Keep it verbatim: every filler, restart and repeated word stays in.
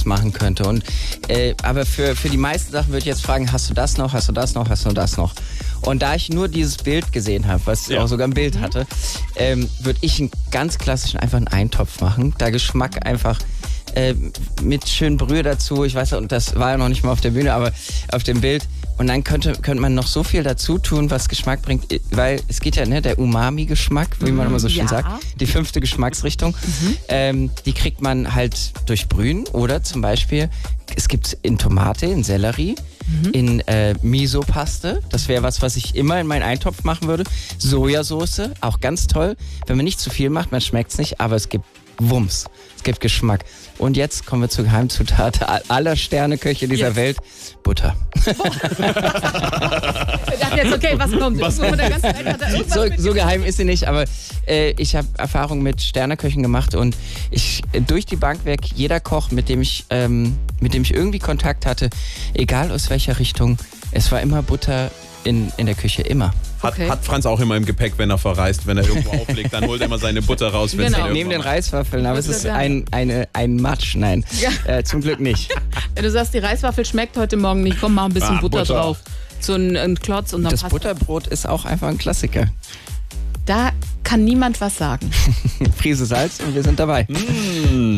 machen könnte. Und, äh, aber für, für die meisten Sachen würde ich jetzt fragen, hast du das noch, hast du das noch, hast du das noch? Und da ich nur dieses Bild gesehen habe, was ja. auch sogar ein Bild hatte, ähm, würde ich einen ganz klassischen, einfach einen Eintopf machen. Da Geschmack einfach äh, mit schön Brühe dazu. Ich weiß, und das war ja noch nicht mal auf der Bühne, aber auf dem Bild. Und dann könnte, könnte man noch so viel dazu tun, was Geschmack bringt, weil es geht ja, ne, der Umami-Geschmack, wie man immer so schön ja. sagt, die fünfte Geschmacksrichtung, mhm. ähm, die kriegt man halt durch Brühen oder zum Beispiel, es gibt in Tomate, in Sellerie, mhm. in äh, Miso-Paste, das wäre was, was ich immer in meinen Eintopf machen würde, Sojasauce, auch ganz toll, wenn man nicht zu viel macht, man schmeckt es nicht, aber es gibt Wumms, es gibt Geschmack. Und jetzt kommen wir zur Geheimzutat aller Sterneköche dieser yes. Welt, Butter. Ich dachte jetzt, okay, was kommt? Was? So, so geheim ist sie nicht, aber äh, ich habe Erfahrung mit Sterneköchen gemacht und ich durch die Bank weg, jeder Koch, mit dem ich, ähm, mit dem ich irgendwie Kontakt hatte, egal aus welcher Richtung, es war immer Butter in, in der Küche, immer. Hat, okay. hat Franz auch immer im Gepäck, wenn er verreist, wenn er irgendwo auflegt, dann holt er immer seine Butter raus. Wenn genau. Neben den Reiswaffeln, aber es ist ein, eine, ein Matsch, nein, ja. äh, zum Glück nicht. Ja, du sagst, die Reiswaffel schmeckt heute Morgen nicht, komm, mach ein bisschen ah, Butter, Butter drauf. So ein, ein Klotz und dann Das passt Butterbrot ist auch einfach ein Klassiker. Da kann niemand was sagen. Prise Salz und wir sind dabei. Mm.